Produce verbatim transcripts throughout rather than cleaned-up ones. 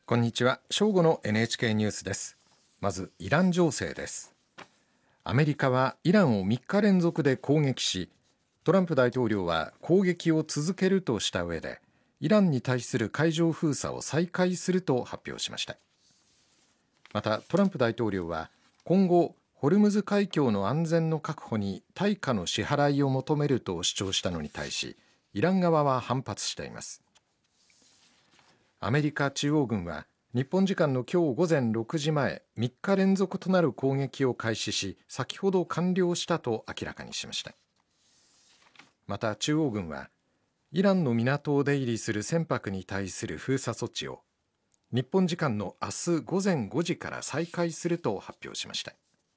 こんにちは。正午の エヌエイチケー ニュースです。まずイラン情勢です。アメリカはイランをみっか連続で攻撃し、トランプ大統領は攻撃を続けるとした上で、イランに対する海上封鎖を再開すると発表しました。またトランプ大統領は今後ホルムズ海峡の安全の確保に対価の支払いを求めると主張したのに対し、イラン側は反発しています。アメリカ中央軍は日本時間の今日午前ろくじまえ、みっか連続となる攻撃を開始し、先ほど完了したと明らかにしました。また中央軍はイランの港を出入りする船舶に対する封鎖措置を日本時間の明日午前ごじから再開すると発表しました。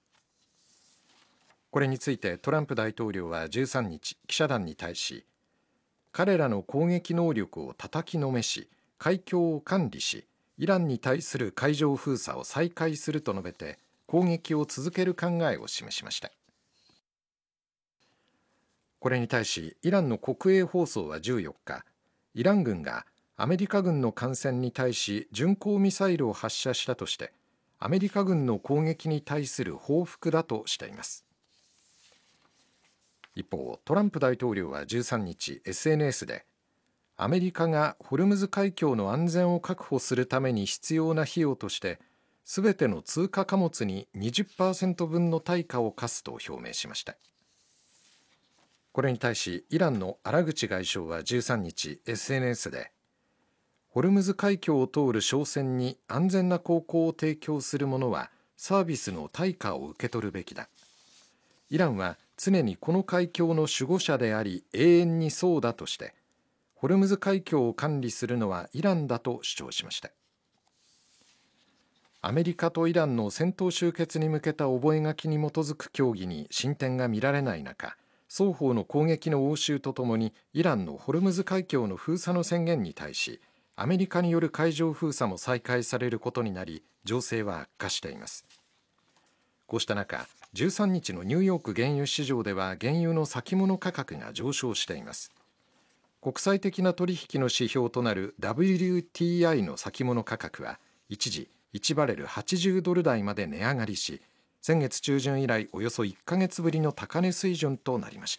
これについてトランプ大統領はじゅうさんにち記者団に対し、彼らの攻撃能力を叩きのめし、海峡を管理し、イランに対する海上封鎖を再開すると述べて攻撃を続ける考えを示しました。これに対しイランの国営放送はじゅうよっか、イラン軍がアメリカ軍の艦船に対し巡航ミサイルを発射したとして、アメリカ軍の攻撃に対する報復だとしています。一方、トランプ大統領はじゅうさんにち エスエヌエス で、アメリカがホルムズ海峡の安全を確保するために必要な費用としてすべての通貨貨物に にじゅっパーセント 分の対価を課すと表明しました。これに対しイランのアラグチ外相はじゅうさんにち エスエヌエス で、ホルムズ海峡を通る商船に安全な航行を提供する者はサービスの対価を受け取るべきだ。イランは常にこの海峡の守護者であり永遠にそうだとして、ホルムズ海峡を管理するのはイランだと主張しました。アメリカとイランの戦闘終結に向けた覚書に基づく協議に進展が見られない中、双方の攻撃の応酬とともにイランのホルムズ海峡の封鎖の宣言に対し、アメリカによる海上封鎖も再開されることになり、情勢は悪化しています。こうした中、じゅうさんにちのニューヨーク原油市場では原油の先物価格が上昇しています。国際的な取引の指標となる ダブリューティーアイ の先物価格は一時いちバレルはちじゅうドル台まで値上がりし、先月中旬以来およそいっかげつぶりの高値水準となりました。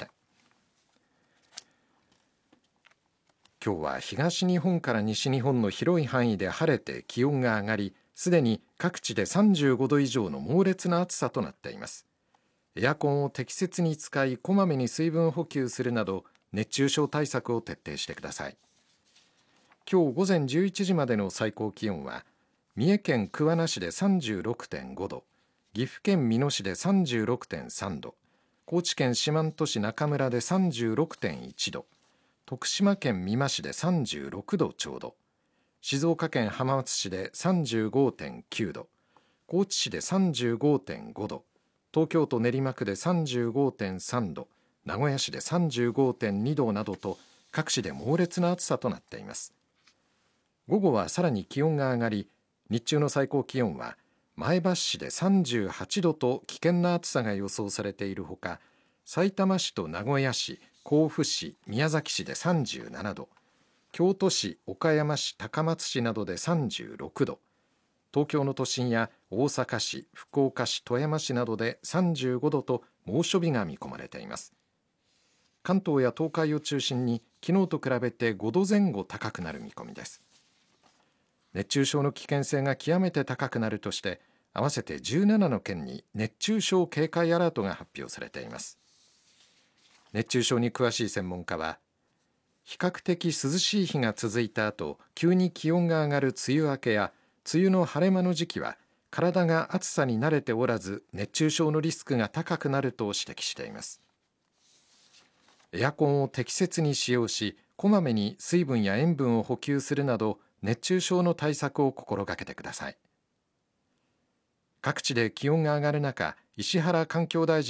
今日は東日本から西日本の広い範囲で晴れて気温が上がり、すでに各地でさんじゅうごど以上の猛烈な暑さとなっています。エアコンを適切に使い、こまめに水分補給するなど熱中症対策を徹底してください。今日午前じゅういちじまでの最高気温は三重県桑名市で さんじゅうろくてんごど、岐阜県美濃市で さんじゅうろくてんさんど、高知県四万十市中村で さんじゅうろくてんいちど、徳島県美馬市でさんじゅうろくどちょうど、静岡県浜松市で さんじゅうごてんきゅうど、高知市で さんじゅうごてんごど、東京都練馬区で さんじゅうごてんさんど、名古屋市で さんじゅうごてんにどなどと各地で猛烈な暑さとなっています。午後はさらに気温が上がり、日中の最高気温は前橋市でさんじゅうはちどと危険な暑さが予想されているほか、さいたま市と名古屋市、甲府市、宮崎市でさんじゅうななど、京都市、岡山市、高松市などでさんじゅうろくど、東京の都心や大阪市、福岡市、富山市などでさんじゅうごどと猛暑日が見込まれています。関東や東海を中心に昨日と比べてごどぜん後高くなる見込みです。熱中症の危険性が極めて高くなるとして合わせてじゅうななの県に熱中症警戒アラートが発表されています。熱中症に詳しい専門家は、比較的涼しい日が続いた後急に気温が上がる梅雨明けや梅雨の晴れ間の時期は体が暑さに慣れておらず熱中症のリスクが高くなると指摘しています。エアコンを適切に使用し、こまめに水分や塩分を補給するなど熱中症の対策を心がけてください。各地で気温が上がる中、石原環境大臣